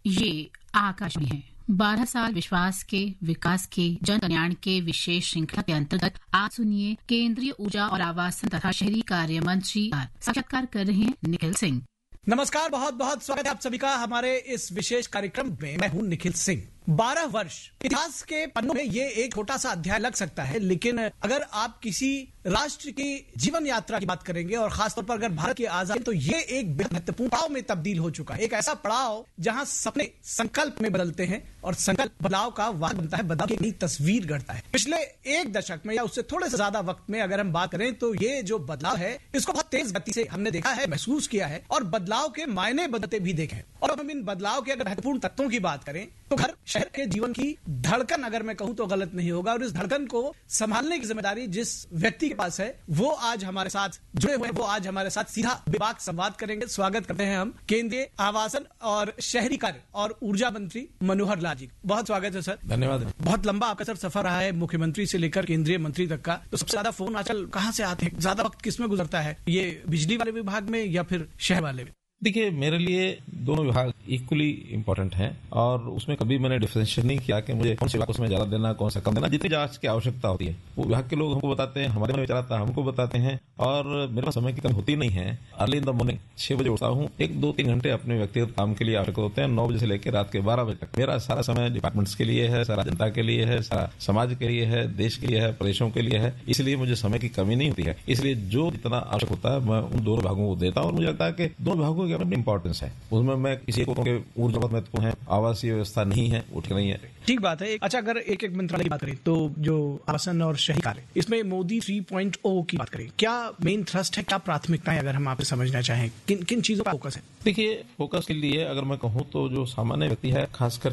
ये आकाशवाणी है। 12 साल विश्वास के विकास के जन कल्याण के विशेष श्रृंखला के अंतर्गत आज सुनिए केंद्रीय ऊर्जा और आवासन तथा शहरी कार्य मंत्री साक्षात्कार कर रहे हैं निखिल सिंह। नमस्कार, बहुत बहुत स्वागत है आप सभी का हमारे इस विशेष कार्यक्रम में। मैं हूं निखिल सिंह। 12 वर्ष इतिहास के पन्नों में ये एक छोटा सा अध्याय लग सकता है, लेकिन अगर आप किसी राष्ट्र की जीवन यात्रा की बात करेंगे और खासतौर पर अगर भारत की आजादी, तो ये एक बेहद महत्वपूर्ण पड़ाव में तब्दील हो चुका है। एक ऐसा पड़ाव जहां सपने संकल्प में बदलते हैं और संकल्प बदलाव का वाहक बनता है, बदलाव की नई तस्वीर गढ़ता है। पिछले एक दशक में या उससे थोड़े से ज्यादा वक्त में अगर हम बात करें तो ये जो बदलाव है इसको बहुत तेज गति से हमने देखा है, महसूस किया है और बदलाव के मायने बदलते भी देखे हैं। और अब हम इन बदलाव के अगर महत्वपूर्ण तत्वों की बात करें तो घर शहर के जीवन की धड़कन, अगर मैं कहूं तो गलत नहीं होगा, और इस धड़कन को संभालने की जिम्मेदारी जिस व्यक्ति के पास है वो आज हमारे साथ जुड़े हुए हैं। वो आज हमारे साथ सीधा बेबाक संवाद करेंगे। स्वागत करते हैं हम केंद्रीय आवासन और शहरी कार्य और ऊर्जा मंत्री मनोहर लाल जी। बहुत स्वागत है सर। धन्यवाद। बहुत लंबा आपका सर सफर रहा है, मुख्यमंत्री से लेकर केंद्रीय मंत्री तक का। तो सबसे ज्यादा फोन आजकल कहां से आते हैं, ज्यादा वक्त किसमें गुजरता है, ये बिजली वाले विभाग में या फिर शहर वाले में? देखिए, मेरे लिए दोनों विभाग इक्वली इम्पोर्टेंट हैं और उसमें कभी मैंने डिफरेंशिएट नहीं किया कि मुझे कौन से विभाग उसमें ज्यादा देना, कौन सा कम देना। जितनी जांच की आवश्यकता होती है वो विभाग के लोग हमको बताते हैं, हमारे में विचार आता है हमको बताते हैं, और मेरे पास समय की कमी होती नहीं है। अर्ली इन द मॉर्निंग 6 बजे उठता हूँ, 1-2-3 घंटे अपने व्यक्तिगत काम के लिए आवश्यक होते हैं। 9 बजे से लेकर रात के 12 बजे तक मेरा सारा समय डिपार्टमेंट्स के लिए है, सारा जनता के लिए है, सारा समाज के लिए है, देश के लिए है, प्रदेशों के लिए है। इसलिए मुझे समय की कमी नहीं होती है। इसलिए जो जितना आवश्यक होता है मैं उन दोनों विभागों को देता हूँ और मुझे लगता है कि दोनों विभागों की अपनी इंपॉर्टेंस है। उसमें मैं किसी को ऊर्जा बहुत महत्वपूर्ण है, आवासीय व्यवस्था नहीं है, वो ठीक नहीं है। ठीक बात है। अच्छा, अगर एक एक मंत्रालय की बात करें तो जो आवासन और शहरी कार्य, इसमें मोदी 3.0 की बात करें, क्या मेन थ्रस्ट है, क्या प्राथमिकताएं, अगर हम आपसे समझना चाहें किन किन चीजों का फोकस है? देखिए, फोकस के लिए अगर मैं कहूँ तो जो सामान्य व्यक्ति है, खासकर